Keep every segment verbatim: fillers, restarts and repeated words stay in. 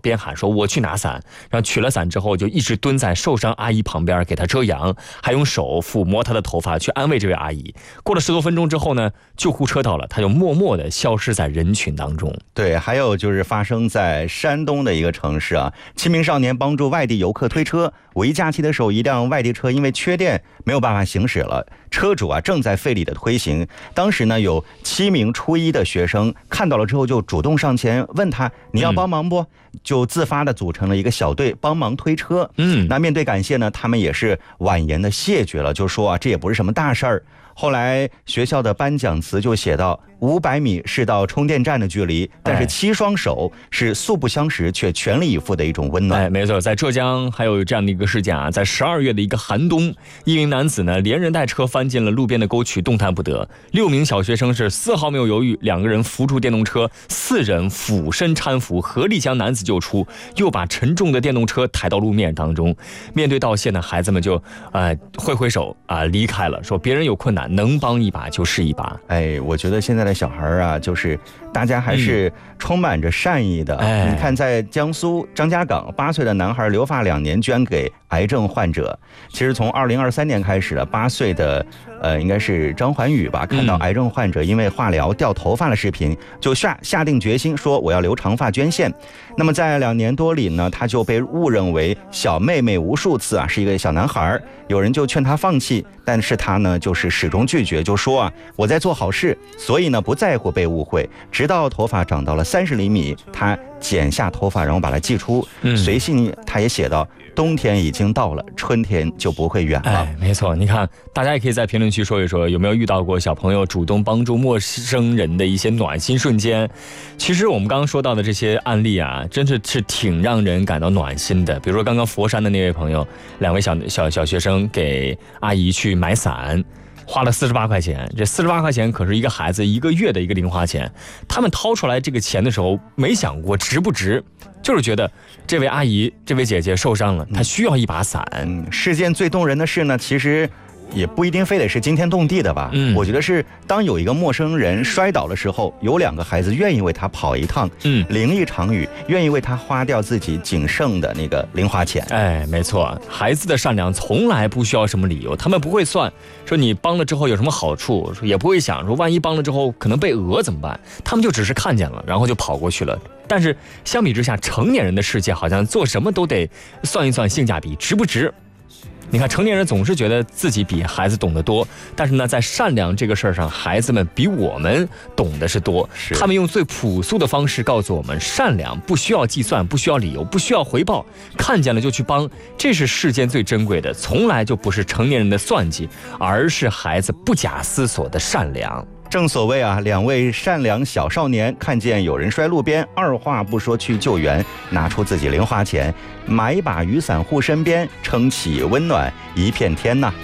边喊说我去拿伞，然后取了伞之后就一直蹲在受伤阿姨旁边给她遮阳，还用手抚摸她的头发去安慰这位阿姨。过了十多分钟之后呢，救护车到了，她就默默地消失在人群当中。 对，还有就是发生在山东的一个城市啊，七名少年帮助外地游客推车，五一假期的时候，一辆外地车因为缺电没有办法行驶了，车主啊正在费力的推行。当时呢，有七名初一的学生看到了之后，就主动上前问他：“你要帮忙不？”嗯、就自发的组成了一个小队帮忙推车。嗯，那面对感谢呢，他们也是婉言的谢绝了，就说啊，这也不是什么大事儿。后来学校的颁奖词就写到：五百米是到充电站的距离，但是七双手是素不相识却全力以赴的一种温暖。 哎，没错，在浙江还有这样的一个事件啊，在十二月的一个寒冬，一名男子呢连人带车翻进了路边的沟渠，动弹不得。六名小学生是丝毫没有犹豫，两个人扶住电动车，四人俯身搀扶，合力将男子救出，又把沉重的电动车抬到路面当中。面对道谢呢，孩子们就呃挥挥手啊、呃、离开了，说别人有困难能帮一把就是一把。 哎，我觉得现在的小孩啊，就是大家还是充满着善意的。嗯、你看，在江苏张家港，八岁的男孩留发两年捐给癌症患者。其实从二零二三年开始了，八岁的呃应该是张环宇吧，看到癌症患者因为化疗掉头发的视频，就下下定决心说我要留长发捐献。那么在两年多里呢，他就被误认为小妹妹无数次啊，是一个小男孩。有人就劝他放弃，但是他呢就是始终拒绝，就说啊我在做好事，所以呢不在乎被误会。直到头发长到了三十厘米，他剪下头发，然后把它寄出。嗯、随信他也写到：冬天已经到了，春天就不会远了。 哎，没错，你看，大家也可以在评论区说一说，有没有遇到过小朋友主动帮助陌生人的一些暖心瞬间？其实我们刚刚说到的这些案例啊，真的是挺让人感到暖心的。比如说刚刚佛山的那位朋友，两位小小小学生给阿姨去买伞。花了四十八块钱，这四十八块钱可是一个孩子一个月的一个零花钱。他们掏出来这个钱的时候，没想过值不值，就是觉得这位阿姨、这位姐姐受伤了，她需要一把伞。 嗯，事件最动人的是呢，其实也不一定非得是惊天动地的吧。嗯，我觉得是当有一个陌生人摔倒的时候，有两个孩子愿意为他跑一趟，嗯，淋一场雨，愿意为他花掉自己仅剩的那个零花钱。 哎，没错，孩子的善良从来不需要什么理由，他们不会算说你帮了之后有什么好处，也不会想说万一帮了之后可能被讹怎么办，他们就只是看见了，然后就跑过去了。但是相比之下，成年人的世界好像做什么都得算一算性价比，值不值。你看，成年人总是觉得自己比孩子懂得多，但是呢，在善良这个事儿上，孩子们比我们懂得是多。是他们用最朴素的方式告诉我们，善良不需要计算，不需要理由，不需要回报，看见了就去帮，这是世间最珍贵的，从来就不是成年人的算计，而是孩子不假思索的善良。 正所谓啊，两位善良小少年看见有人摔路边，二话不说去救援，拿出自己零花钱，买一把雨伞护身边，撑起温暖一片天呐。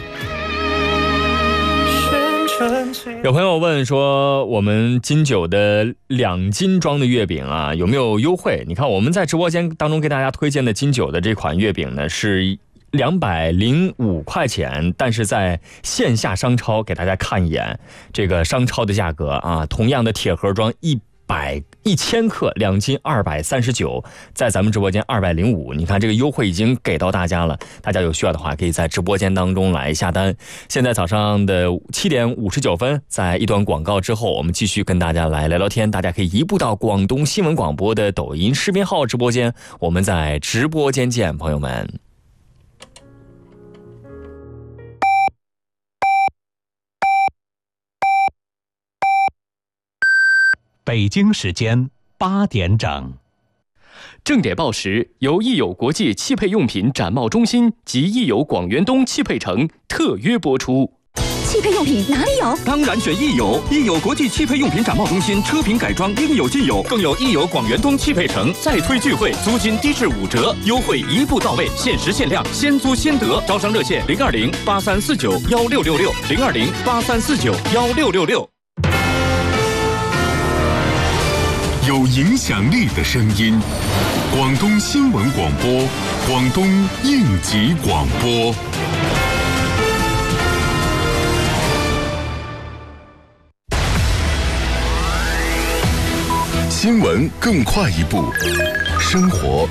有朋友问说，我们金九的两斤装的月饼啊，有没有优惠？你看我们在直播间当中给大家推荐的金九的这款月饼呢，是两百零五块钱，但是在线下商超给大家看一眼这个商超的价格啊，同样的铁盒装一百一千克，两斤二百三十九，在咱们直播间二百零五。你看这个优惠已经给到大家了，大家有需要的话，可以在直播间当中来下单。现在早上的七点五十九分，在一段广告之后，我们继续跟大家来聊聊天。大家可以移步到广东新闻广播的抖音视频号直播间，我们在直播间见，朋友们。 北京时间八点整， 正点报时由益友国际汽配用品展贸中心及益友广元东汽配城特约播出。 汽配用品哪里有？ 当然选益友，益友国际汽配用品展贸中心，车品改装应有尽有，更有益友广元东汽配城再推聚会，租金低至五折，优惠一步到位，限时限量，先租先得。招商热线零二零八三四九幺六六六零二零八三四九幺六六六。 有影响力的声音，广东新闻广播，广东应急广播。新闻更快一步，生活